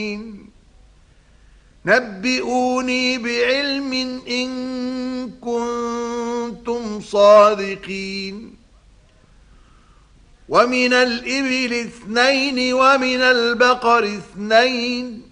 نبئوني بعلم إن كنتم صادقين ومن الإبل 2 ومن البقر 2